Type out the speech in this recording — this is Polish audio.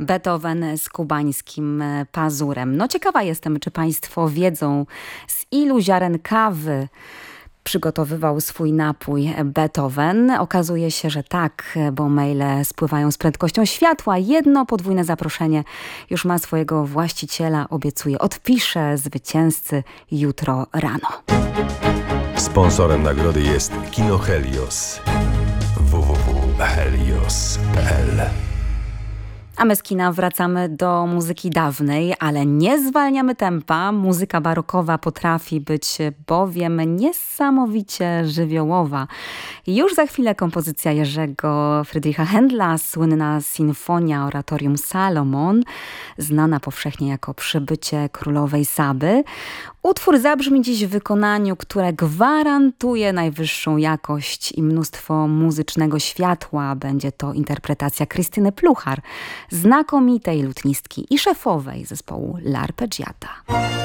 Beethoven z kubańskim pazurem. No ciekawa jestem, czy państwo wiedzą, z ilu ziaren kawy przygotowywał swój napój Beethoven. Okazuje się, że tak, bo maile spływają z prędkością światła. Jedno podwójne zaproszenie już ma swojego właściciela, obiecuje. Odpiszę zwycięzcy jutro rano. Sponsorem nagrody jest Kino Helios. www.helios.pl. A my z kina wracamy do muzyki dawnej, ale nie zwalniamy tempa. Muzyka barokowa potrafi być bowiem niesamowicie żywiołowa. Już za chwilę kompozycja Jerzego Friedricha Händla, słynna sinfonia Oratorium Salomon, znana powszechnie jako Przybycie królowej Saby. Utwór zabrzmi dziś w wykonaniu, które gwarantuje najwyższą jakość i mnóstwo muzycznego światła. Będzie to interpretacja Krystyny Pluchar, znakomitej lutnistki i szefowej zespołu L'Arpeggiata.